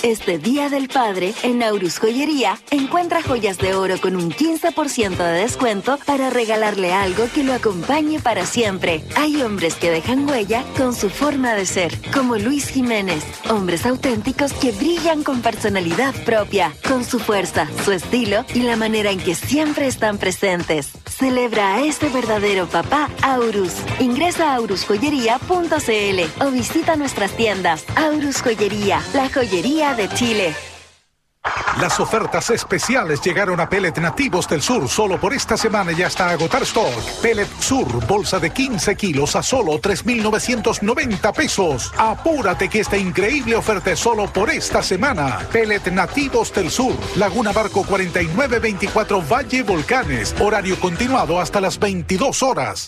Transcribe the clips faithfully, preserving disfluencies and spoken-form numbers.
Este Día del Padre, en Aurus Joyería, encuentra joyas de oro con un quince por ciento de descuento para regalarle algo que lo acompañe para siempre. Hay hombres que dejan huella con su forma de ser, como Luis Jiménez. Hombres auténticos que brillan con personalidad propia, con su fuerza, su estilo y la manera en que siempre están presentes. Celebra a este verdadero papá Aurus. Ingresa a aurus joyería punto c l o visita nuestras tiendas. Aurus Joyería, la joyería de Chile. Las ofertas especiales llegaron a Pellet Nativos del Sur solo por esta semana y hasta agotar stock. Pellet Sur, bolsa de quince kilos a solo tres mil novecientos noventa pesos. Apúrate que esta increíble oferta es solo por esta semana. Pellet Nativos del Sur, Laguna Barco cuarenta y nueve veinticuatro Valle Volcanes. Horario continuado hasta las veintidós horas.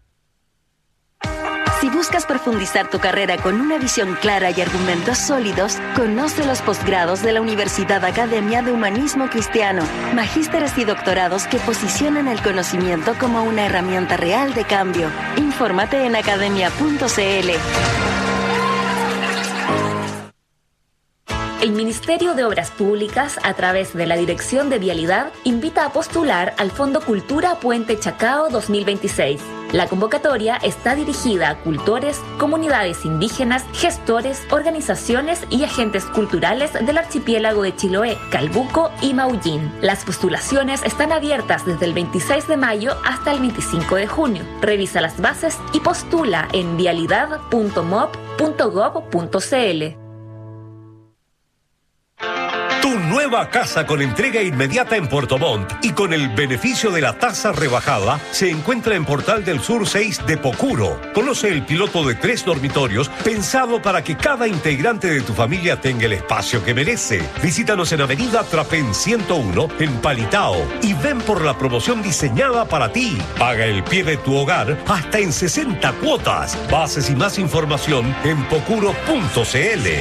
Si buscas profundizar tu carrera con una visión clara y argumentos sólidos, conoce los posgrados de la Universidad Academia de Humanismo Cristiano, magísteres y doctorados que posicionan el conocimiento como una herramienta real de cambio. Infórmate en academia punto c l. El Ministerio de Obras Públicas, a través de la Dirección de Vialidad, invita a postular al Fondo Cultura Puente Chacao dos mil veintiséis. La convocatoria está dirigida a cultores, comunidades indígenas, gestores, organizaciones y agentes culturales del archipiélago de Chiloé, Calbuco y Maullín. Las postulaciones están abiertas desde el veintiséis de mayo hasta el veinticinco de junio. Revisa las bases y postula en vialidad punto mop punto gob punto c l. Tu nueva casa con entrega inmediata en Puerto Montt y con el beneficio de la tasa rebajada se encuentra en Portal del Sur seis de Pocuro. Conoce el piloto de tres dormitorios pensado para que cada integrante de tu familia tenga el espacio que merece. Visítanos en Avenida Trapén ciento uno en Palitao y ven por la promoción diseñada para ti. Paga el pie de tu hogar hasta en sesenta cuotas. Bases y más información en pocuro punto c l.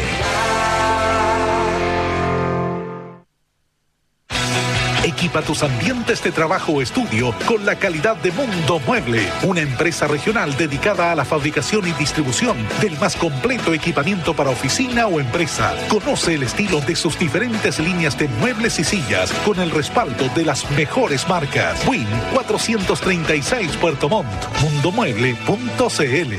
Equipa tus ambientes de trabajo o estudio con la calidad de Mundo Mueble, una empresa regional dedicada a la fabricación y distribución del más completo equipamiento para oficina o empresa. Conoce el estilo de sus diferentes líneas de muebles y sillas con el respaldo de las mejores marcas. Win cuatrocientos treinta y seis Puerto Montt, mundo mueble punto c l.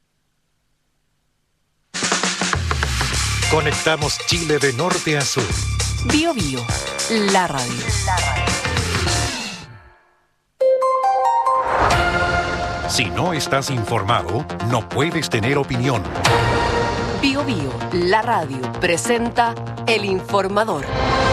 Conectamos Chile de norte a sur. Bio Bio, la radio. La radio. Si no estás informado, no puedes tener opinión. Bio Bio, la radio, presenta El Informador.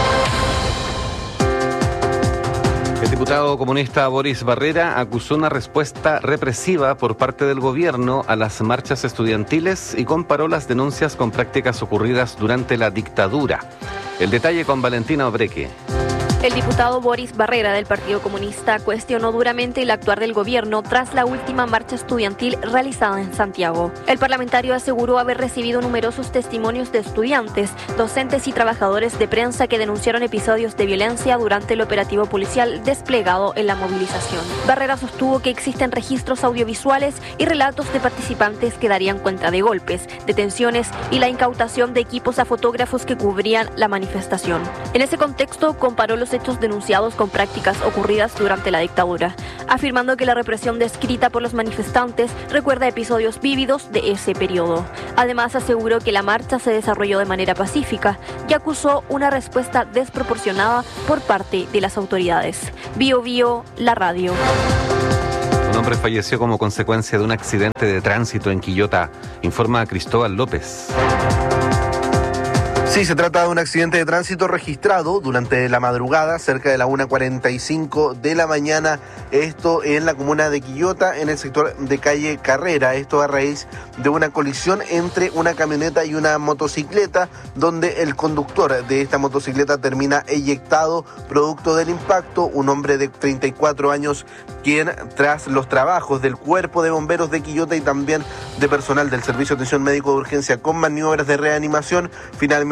El diputado comunista Boris Barrera acusó una respuesta represiva por parte del gobierno a las marchas estudiantiles y comparó las denuncias con prácticas ocurridas durante la dictadura. El detalle con Valentina Obreque. El diputado Boris Barrera del Partido Comunista cuestionó duramente el actuar del gobierno tras la última marcha estudiantil realizada en Santiago. El parlamentario aseguró haber recibido numerosos testimonios de estudiantes, docentes y trabajadores de prensa que denunciaron episodios de violencia durante el operativo policial desplegado en la movilización. Barrera sostuvo que existen registros audiovisuales y relatos de participantes que darían cuenta de golpes, detenciones y la incautación de equipos a fotógrafos que cubrían la manifestación. En ese contexto, comparó los hechos denunciados con prácticas ocurridas durante la dictadura, afirmando que la represión descrita por los manifestantes recuerda episodios vívidos de ese periodo. Además, aseguró que la marcha se desarrolló de manera pacífica y acusó una respuesta desproporcionada por parte de las autoridades. Bio Bio, la radio. Un hombre falleció como consecuencia de un accidente de tránsito en Quillota, informa Cristóbal López. Sí, se trata de un accidente de tránsito registrado durante la madrugada, cerca de la una cuarenta y cinco de la mañana, esto en la comuna de Quillota, en el sector de calle Carrera, esto a raíz de una colisión entre una camioneta y una motocicleta, donde el conductor de esta motocicleta termina eyectado producto del impacto, un hombre de treinta y cuatro años, quien tras los trabajos del Cuerpo de Bomberos de Quillota y también de personal del Servicio de Atención Médico de Urgencia con maniobras de reanimación, finalmente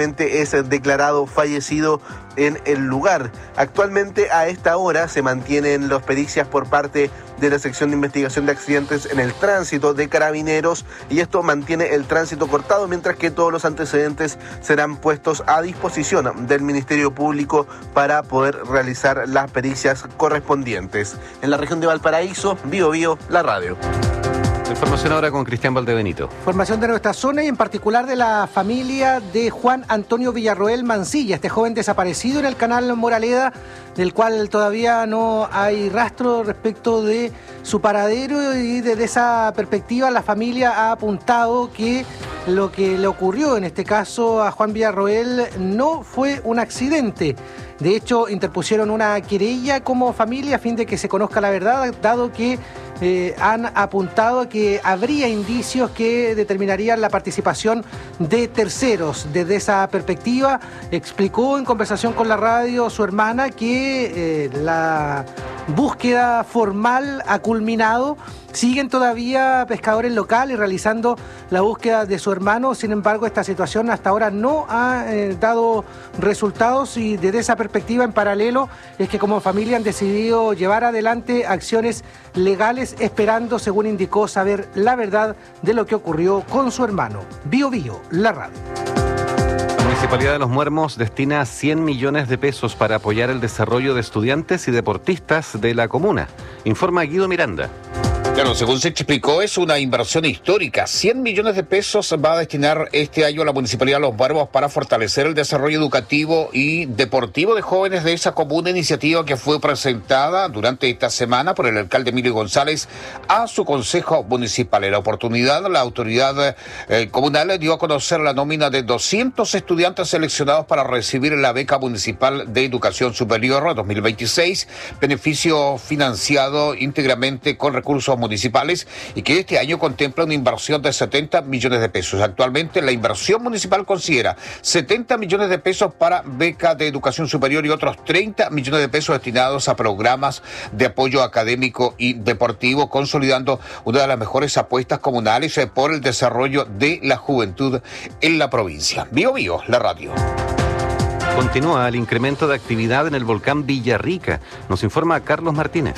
finalmente es declarado fallecido en el lugar. Actualmente a esta hora se mantienen las pericias por parte de la sección de investigación de accidentes en el tránsito de Carabineros y esto mantiene el tránsito cortado, mientras que todos los antecedentes serán puestos a disposición del Ministerio Público para poder realizar las pericias correspondientes. En la región de Valparaíso, Bío Bío, la radio. Información ahora con Cristian Valdebenito. Información de nuestra zona y en particular de la familia de Juan Antonio Villarroel Mancilla, este joven desaparecido en el canal Moraleda, del cual todavía no hay rastro respecto de su paradero, y desde esa perspectiva la familia ha apuntado que lo que le ocurrió en este caso a Juan Villarroel no fue un accidente. De hecho, interpusieron una querella como familia a fin de que se conozca la verdad, dado que eh, han apuntado a que habría indicios que determinarían la participación de terceros. Desde esa perspectiva, explicó en conversación con la radio su hermana que eh, la búsqueda formal ha culminado. Siguen todavía pescadores locales realizando la búsqueda de su hermano, sin embargo esta situación hasta ahora no ha eh, dado resultados, y desde esa perspectiva en paralelo es que como familia han decidido llevar adelante acciones legales esperando, según indicó, saber la verdad de lo que ocurrió con su hermano. Bío Bío, la radio. La Municipalidad de Los Muermos destina cien millones de pesos para apoyar el desarrollo de estudiantes y deportistas de la comuna. Informa Guido Miranda. Claro, según se explicó, es una inversión histórica. cien millones de pesos va a destinar este año la Municipalidad de Los Muermos para fortalecer el desarrollo educativo y deportivo de jóvenes de esa comuna, iniciativa que fue presentada durante esta semana por el alcalde Emilio González a su consejo municipal. En la oportunidad, la autoridad eh, comunal dio a conocer la nómina de doscientos estudiantes seleccionados para recibir la beca municipal de educación superior dos mil veintiséis, beneficio financiado íntegramente con recursos municipales municipales y que este año contempla una inversión de setenta millones de pesos. Actualmente la inversión municipal considera setenta millones de pesos para beca de educación superior y otros treinta millones de pesos destinados a programas de apoyo académico y deportivo, consolidando una de las mejores apuestas comunales por el desarrollo de la juventud en la provincia. Bío Bío, la radio. Continúa el incremento de actividad en el volcán Villarrica. Nos informa Carlos Martínez.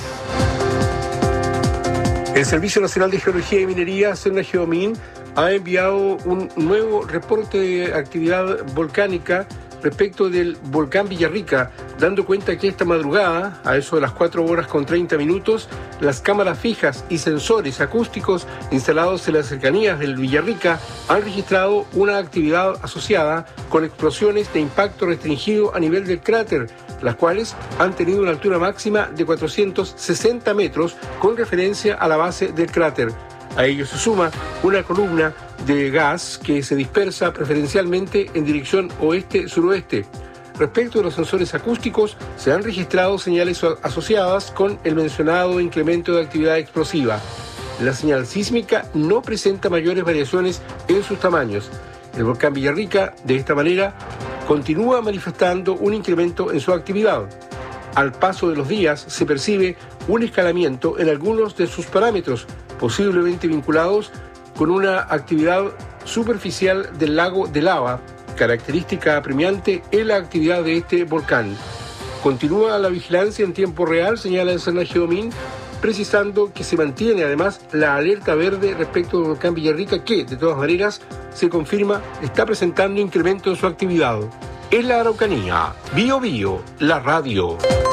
El Servicio Nacional de Geología y Minería, SENAGEOMIN, ha enviado un nuevo reporte de actividad volcánica respecto del volcán Villarrica, dando cuenta que esta madrugada, a eso de las cuatro horas con treinta minutos, las cámaras fijas y sensores acústicos instalados en las cercanías del Villarrica han registrado una actividad asociada con explosiones de impacto restringido a nivel del cráter, las cuales han tenido una altura máxima de cuatrocientos sesenta metros con referencia a la base del cráter. A ello se suma una columna de gas que se dispersa preferencialmente en dirección oeste-suroeste. Respecto de los sensores acústicos, se han registrado señales asociadas con el mencionado incremento de actividad explosiva. La señal sísmica no presenta mayores variaciones en sus tamaños. El volcán Villarrica, de esta manera, continúa manifestando un incremento en su actividad. Al paso de los días se percibe un escalamiento en algunos de sus parámetros, posiblemente vinculados con una actividad superficial del lago de lava, característica apremiante en la actividad de este volcán. Continúa la vigilancia en tiempo real, señala el SENAGEOMIN, precisando que se mantiene además la alerta verde respecto del volcán Villarrica, que, de todas maneras, se confirma, está presentando incremento en su actividad. En la Araucanía, Bío Bío, la radio.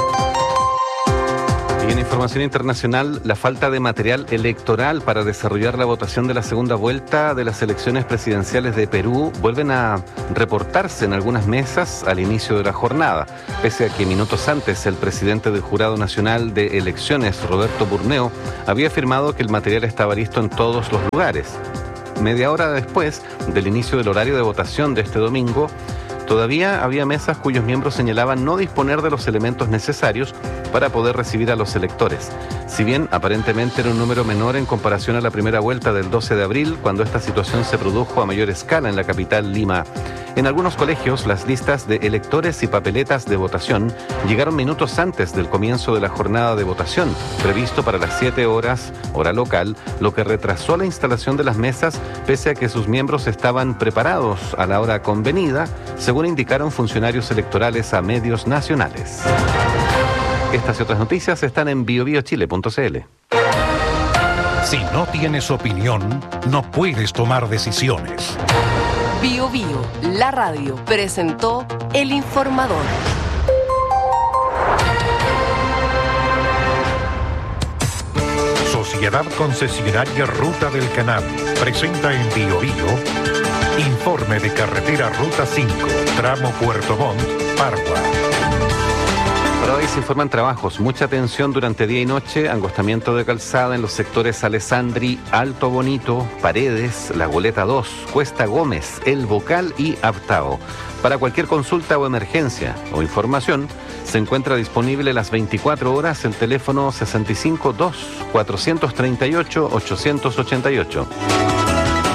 Y en información internacional, la falta de material electoral para desarrollar la votación de la segunda vuelta de las elecciones presidenciales de Perú vuelven a reportarse en algunas mesas al inicio de la jornada, pese a que minutos antes el presidente del Jurado Nacional de Elecciones, Roberto Burneo, había afirmado que el material estaba listo en todos los lugares. Media hora después del inicio del horario de votación de este domingo, todavía había mesas cuyos miembros señalaban no disponer de los elementos necesarios para poder recibir a los electores. Si bien aparentemente era un número menor en comparación a la primera vuelta del doce de abril, cuando esta situación se produjo a mayor escala en la capital Lima. En algunos colegios, las listas de electores y papeletas de votación llegaron minutos antes del comienzo de la jornada de votación, previsto para las siete horas, hora local, lo que retrasó la instalación de las mesas, pese a que sus miembros estaban preparados a la hora convenida según indicaron funcionarios electorales a medios nacionales. Estas y otras noticias están en bio bio chile punto c l. Si no tienes opinión, no puedes tomar decisiones. Bio Bio, la radio, presentó El Informador. Sociedad Concesionaria Ruta del Canal presenta en Bio Bio informe de carretera Ruta cinco, tramo Puerto Montt, Pargua. Para hoy se informan trabajos, mucha atención durante día y noche, angostamiento de calzada en los sectores Alessandri, Alto Bonito, Paredes, La Goleta dos, Cuesta Gómez, El Bocal y Aptao. Para cualquier consulta o emergencia o información, se encuentra disponible las veinticuatro horas el teléfono sesenta y cinco dos, cuatrocientos treinta y ocho, ochocientos ochenta y ocho.